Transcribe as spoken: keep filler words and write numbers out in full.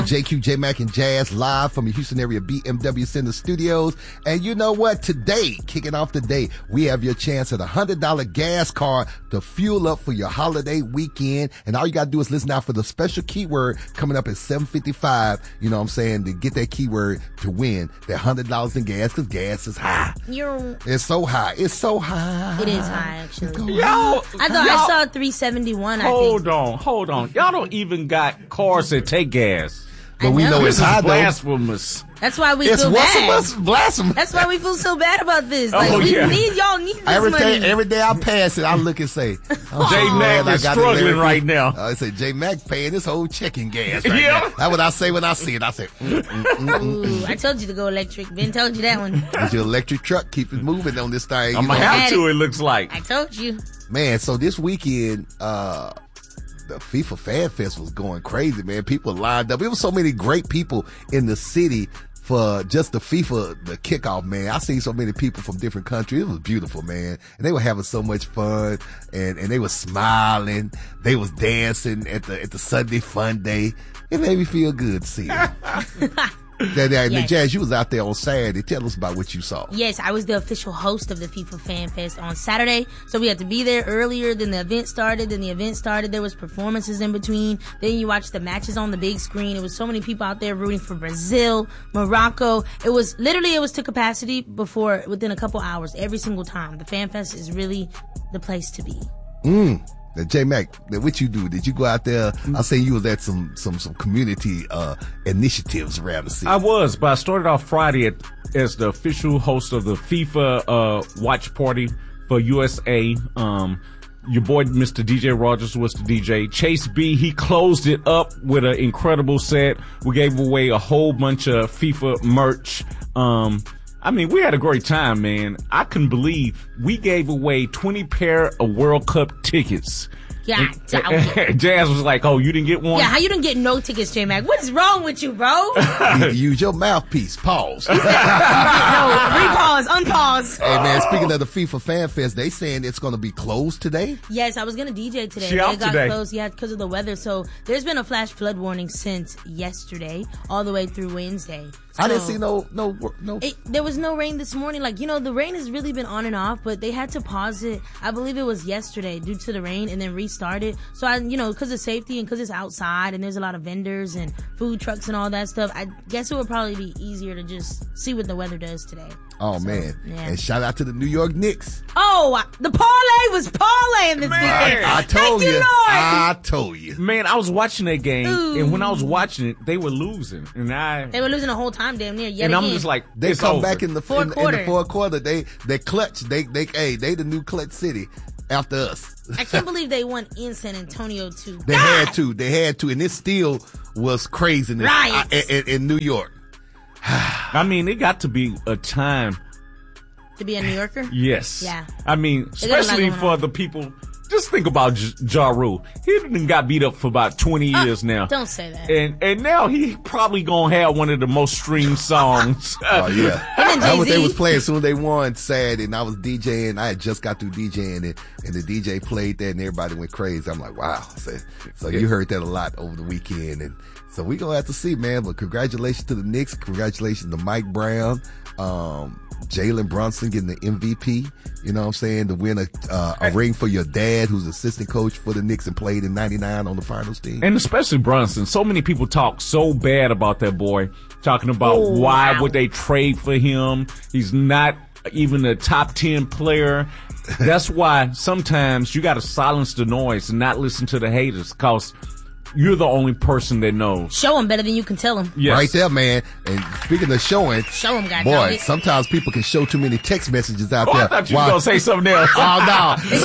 J Q, J Mac, and Jazz live from the Houston area B M W Center Studios. And you know what? Today, kicking off the day, we have your chance at a one hundred dollars gas card to fuel up for your holiday weekend. And all you got to do is listen out for the special keyword coming up at seven fifty-five. You know what I'm saying? To get that keyword to win that one hundred dollars in gas, because gas is high. You're... It's so high. It's so high. It is high, actually. Yo, I thought y'all, I saw three seventy-one, I think. Hold on, hold on. Y'all don't even got cars that take gas. But we know, know it's high, though. Blasphemous. That's why we it's feel bad. Blasphemous. That's why we feel so bad about this. Like, oh, we yeah. need, y'all need this every money. Day, every day I pass it, I look and say, oh, J Mac is struggling right now. I say, J Mac paying this whole checking gas right yeah. now. That's what I say when I see it. I say, mm, mm, mm, mm, Ooh, I told you to go electric. Ben told you that one. It's your electric truck. Keep it moving on this thing. I'm going to have to, it looks like. I told you. Man, so this weekend, uh, the FIFA Fan Fest was going crazy, man. People lined up. It was so many great people in the city for just the FIFA, the kickoff, man. I seen so many people from different countries. It was beautiful, man. And they were having so much fun, and, and they were smiling. They was dancing at the, at the Sunday Fun Day. It made me feel good to see it. That, that, yes. Jazz, you was out there on Saturday. Tell us about what you saw. Yes, I was the official host of the FIFA Fan Fest on Saturday. So we had to be there earlier than the event started. Then the event started. There was performances in between. Then you watched the matches on the big screen. It was so many people out there rooting for Brazil, Morocco. It was literally, it was to capacity before, within a couple hours, every single time. The Fan Fest is really the place to be. Mm. Now, J Mac, what you do? Did you go out there? I say you was at some some some community uh initiatives around the city. I was, but I started off Friday at, as the official host of the FIFA uh watch party for U S A. Um, your boy Mister D J Rogers was the D J. Chase B, he closed it up with an incredible set. We gave away a whole bunch of FIFA merch. Um. I mean, we had a great time, man. I couldn't believe we gave away twenty pair of World Cup tickets. Yeah, Jazz was like, "Oh, you didn't get one?" Yeah, how you didn't get no tickets, J Mac? What is wrong with you, bro? You use your mouthpiece. Pause. No, repause, unpause. Hey man, speaking of the FIFA Fan Fest, they saying it's going to be closed today. Yes, I was going to D J today. She it out got today. closed, yeah, because of the weather. So there's been a flash flood warning since yesterday, all the way through Wednesday. So I didn't see no no no. It, there was no rain this morning. Like, you know, the rain has really been on and off, but they had to pause it. I believe it was yesterday due to the rain, and then restart it. So I, you know, because of safety and because it's outside and there's a lot of vendors and food trucks and all that stuff, I guess it would probably be easier to just see what the weather does today. Oh so, man! Yeah. And shout out to the New York Knicks. Oh, the parlay was parlaying this weekend. I, I told Thank you. you, Lord. I told you. Man, I was watching that game, Ooh. and when I was watching it, they were losing, and I They were losing the whole time, damn near. Yet and again. I'm just like, They it's come over. back in the Fourth in, quarter. in the fourth quarter. They they clutch. They they hey they the new clutch city after us. I can't believe they won in San Antonio too. They God! had to. They had to, and it still was craziness Riots. uh, in, in New York. I mean, it got to be a time. To be a New Yorker? Yes. Yeah. I mean, They got a lot especially going for on. the people. Just think about J- Ja Rule. He done got beat up for about twenty Uh, years now. Don't say that. And and now he probably gonna have one of the most streamed songs. Oh yeah, Him and that's what they Jay-Z. was playing. As soon as they won Saturday, and I was DJing. I had just got through DJing it, and the D J played that, and everybody went crazy. I'm like, wow. So, so you heard that a lot over the weekend, and so we gonna have to see, man. But congratulations to the Knicks. Congratulations to Mike Brown. Um, Jalen Brunson getting the M V P, you know what I'm saying, to win a, uh, a ring for your dad, who's assistant coach for the Knicks and played in ninety-nine on the finals team. And especially Brunson. So many people talk so bad about that boy, talking about Oh, why wow. would they trade for him. He's not even a top ten player. That's why sometimes you got to silence the noise and not listen to the haters, because you're the only person that knows. Show them better than you can tell them. Yes. Right there, man. And speaking of showing, Show 'em, boy, goddammit. sometimes people can show too many text messages out Oh, there. I thought you were While- going to say something else. Oh, no.